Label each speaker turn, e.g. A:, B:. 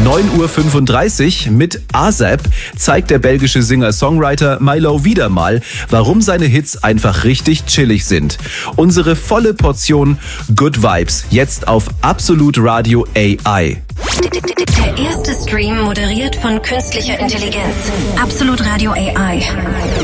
A: 9:35 Uhr mit ASAP zeigt der belgische Singer-Songwriter Milo wieder mal, warum seine Hits einfach richtig chillig sind. Unsere volle Portion Good Vibes jetzt auf Absolut Radio AI.
B: Der erste Stream moderiert von künstlicher Intelligenz. Absolut Radio AI.